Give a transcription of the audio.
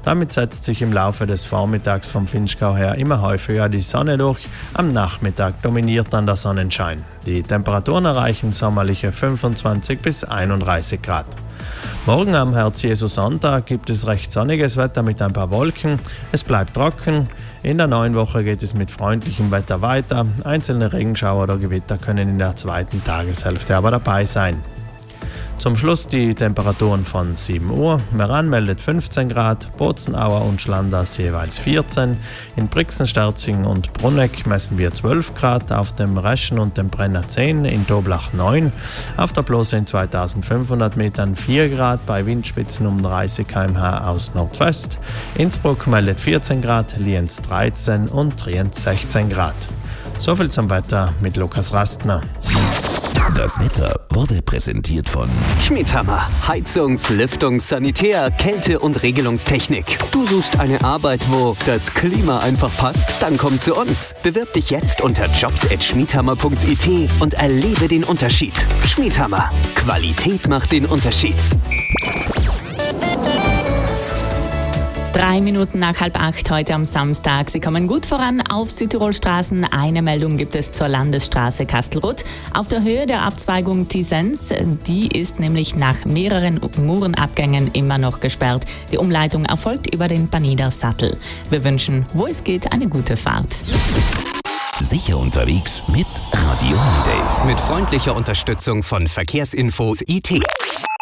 Damit setzt sich im Laufe des Vormittags vom Vinschgau her immer häufiger die Sonne durch. Am Nachmittag dominiert dann der Sonnenschein. Die Temperaturen erreichen sommerliche 25 bis 31 Grad. Morgen am Herz-Jesu-Sonntag gibt es recht sonniges Wetter mit ein paar Wolken. Es bleibt trocken. In der neuen Woche geht es mit freundlichem Wetter weiter. Einzelne Regenschauer oder Gewitter können in der zweiten Tageshälfte aber dabei sein. Zum Schluss die Temperaturen von 7 Uhr. Meran meldet 15 Grad, Bozenauer und Schlanders jeweils 14. In Brixen, Sterzing und Bruneck messen wir 12 Grad, auf dem Reschen und dem Brenner 10, in Toblach 9. Auf der Blose in 2500 Metern 4 Grad, bei Windspitzen um 30 km/h aus Nordwest. Innsbruck meldet 14 Grad, Lienz 13 und Trient 16 Grad. Soviel zum Wetter mit Lukas Rastner. Das Wetter wurde präsentiert von Schmidhammer. Heizungs-, Lüftungs-, Sanitär-, Kälte- und Regelungstechnik. Du suchst eine Arbeit, wo das Klima einfach passt? Dann komm zu uns. Bewirb dich jetzt unter jobs@schmidhammer.it und erlebe den Unterschied. Schmidhammer. Qualität macht den Unterschied. 3 Minuten nach 7:30 heute am Samstag. Sie kommen gut voran auf Südtirolstraßen. Eine Meldung gibt es zur Landesstraße Kastelruth. Auf der Höhe der Abzweigung Tisens, die ist nämlich nach mehreren Murenabgängen immer noch gesperrt. Die Umleitung erfolgt über den Banider Sattel. Wir wünschen, wo es geht, eine gute Fahrt. Sicher unterwegs mit Radio Holiday. Mit freundlicher Unterstützung von Verkehrsinfos IT.